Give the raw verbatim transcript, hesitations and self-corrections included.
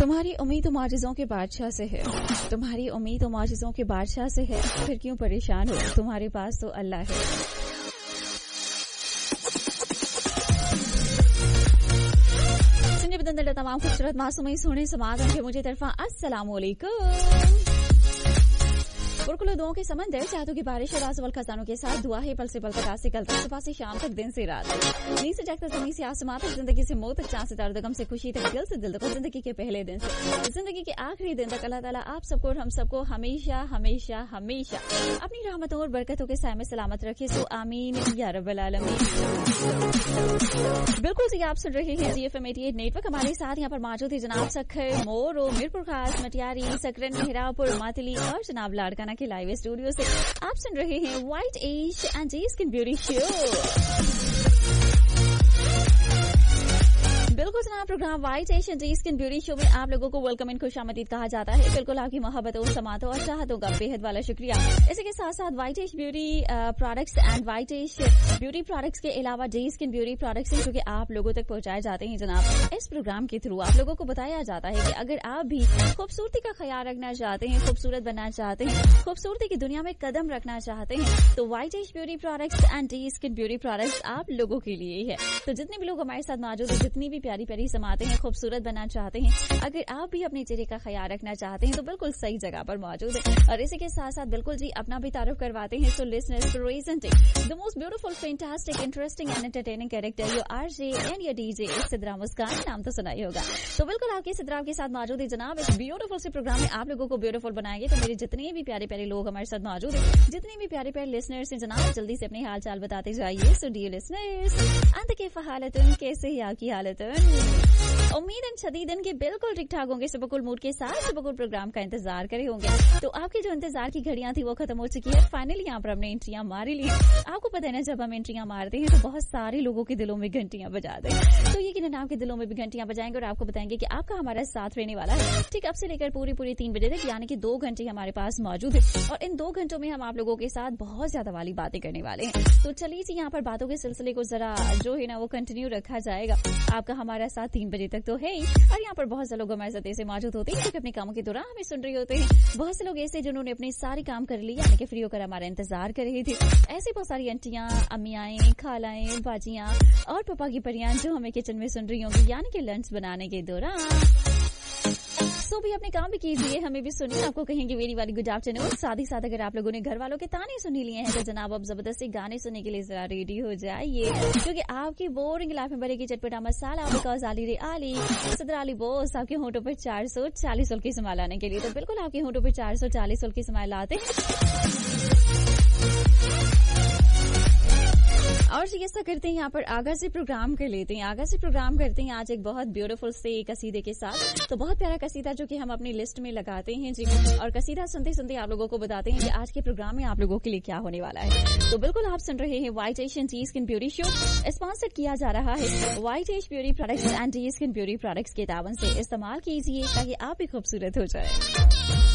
तुम्हारी उम्मीद माजिज़ों के बादशाह से है, तुम्हारी उम्मीद माजिज़ों के बादशाह से है, फिर क्यों परेशान हो, तुम्हारे पास तो अल्लाह है। सुनिए बदन तमाम खूबसूरत मासूमी सोने समाज के मुझे तरफा अस्सलाम वालेकुम। पुरकुल दुआओं के समंदर, चाहतों की बारिश और राज़ वल खजानों के साथ दुआ है पल से पल तक, आज से कल तक, सुबह से शाम तक, दिन से रात तक, नींद से जागता जमीन से आसमां तक, जिंदगी से मौत तक, चांद से तारों तक, गम से खुशी तक, दिल से दिल तक, जिंदगी के पहले दिन से जिंदगी के आखिरी दिन तक अल्लाह ताला आप सबको और हम सबको हमेशा हमेशा हमेशा अपनी रहमतों और बरकतों के साए में सलामत रखे। सो आमीन या रब्बल आलमीन। बिल्कुल जी, आप सुन रहे हैं जी एफ एम अठासी नेटवर्क। हमारे साथ यहाँ पर मौजूद है जनाब सखर मोरो, मीरपुर खास, मटियारी, सकरन, मेहरापुर, मातली और जनाब लाड़काना के लाइव स्टूडियो से आप सुन रहे हैं white as and ji skin beauty show. बिल्कुल जनाब, programme white as and ji skin beauty show में आप लोगों को वेलकम इन खुशामदीद कहा जाता है। बिल्कुल आपकी मोहब्बतों, समातों और चाहतों का बेहद वाला शुक्रिया। इसी के साथ साथ white as beauty products and white as beauty products के अलावा जी स्किन ब्यूटी प्रोडक्ट्स हैं जो कि आप लोगों तक पहुंचाए जाते हैं। जनाब, इस प्रोग्राम के थ्रू आप लोगों को बताया जाता है कि अगर आप भी खूबसूरती का ख्याल रखना चाहते हैं, खूबसूरत बनना चाहते हैं, खूबसूरती की दुनिया में कदम रखना चाहते हैं, तो white as beauty products and ji skin beauty products आप लोगों के लिए है। तो जितने भी लोग हमारे साथ मौजूद हैं, जितनी भी प्यारी प्यारी समाते हैं, खूबसूरत बनना चाहते हैं, अगर आप भी अपने चेहरे का ख्याल रखना चाहते हैं तो बिल्कुल सही जगह पर मौजूद है। और इसी के साथ साथ बिल्कुल जी अपना भी तारुफ करवाते हैं। So listeners, presenting the most beautiful, fantastic, interesting and entertaining character, your RJ and your DJ Sidra मुस्कान, नाम तो सुना ही होगा। तो बिल्कुल आपके सिद्रा के साथ मौजूद है जनाब। इस ब्यूटीफुल से प्रोग्राम में आप लोगों को ब्यूटीफुल बनाएंगे। तो मेरे जितने भी प्यारे प्यारे लोग हमारे साथ मौजूद है, जितने भी प्यारे प्यारे लिसनर्स हैं जनाब, जल्दी से अपने हाल चाल बताते जाइए। सो डियर लिसनर्स, अंत के फहालतन, कैसे है आपकी हालतन? उम्मीद है शदीदन के बिल्कुल ठीक ठाक होंगे, सुबकुल मूड के साथ सुबकुल प्रोग्राम का इंतजार करे होंगे। तो आपकी जो इंतजार की घड़ियां थी वो खत्म हो चुकी है। फाइनली यहाँ पर हमने एंट्रियां मारी ली। आपको पता है ना, जब हम एंट्रियां मारते हैं तो बहुत सारे लोगों के दिलों में घंटियां बजा दें। तो यकीनन आपके दिलों में भी घंटियां बजाएंगे और आपको बताएंगे कि आपका हमारा साथ रहने वाला है। ठीक अब से लेकर पूरी पूरी तीन बजे तक, यानी कि दो घंटे हमारे पास मौजूद है। और इन दो घंटों में हम आप लोगों के साथ बहुत ज्यादा वाली बातें करने वाले हैं। तो चलिए जी, यहाँ पर बातों के सिलसिले को जरा जो है ना वो कंटिन्यू रखा जाएगा। आपका हमारा साथ तीन बजे तक तो है ही, और यहाँ पर बहुत से लोग हमारे साथ ऐसे मौजूद होते हैं जो अपने कामों के दौरान हमें सुन रहे होते हैं। बहुत से लोग ऐसे जिन्होंने अपने सारे काम कर लिए, यानी कि फ्री होकर हमारा इंतजार कर रहे थे। ऐसी बहुत सारी आंटियां, अम्मियाएं, खालाएं, बाजियां और पापा की परियां जो हमें किचन में सुन रही होंगी, यानी कि लंच बनाने के दौरान। सो भी अपने काम भी कीजिए, हमें भी सुनिए। आपको कहेंगे वेरी वेरी गुड आफ्टरनून। साथ ही साथ अगर आप लोगों ने घर वालों के ताने सुन लिए हैं तो जनाब अब जबरदस्ती गाने सुनने के लिए जरा रेडी हो जाइए, क्योंकि आपकी बोरिंग लाइफ में बनेगी चटपटा मसाला। बिकॉज आली रे आली सदर अली बोस आपके होठों पर चार सौ चालीस की समाल लाने के लिए। तो बिल्कुल आपके होठों पर चार सौ चालीस की समाल लाते हैं। और जी ऐसा करते हैं, यहाँ पर आगा से प्रोग्राम कर लेते हैं। आगा से प्रोग्राम करते हैं आज एक बहुत ब्यूटीफुल से कसीदे के साथ। तो बहुत प्यारा कसीदा जो कि हम अपनी लिस्ट में लगाते हैं जी, और कसीदा सुनते सुनते आप लोगों को बताते हैं कि आज के प्रोग्राम में आप लोगों के लिए क्या होने वाला है। तो बिल्कुल आप सुन रहे हैं white as and ji skin beauty show. Sponsor किया जा रहा है white as beauty products and ji skin beauty products के तावन से। इस्तेमाल कीजिए ताकि आप भी खूबसूरत हो जाए।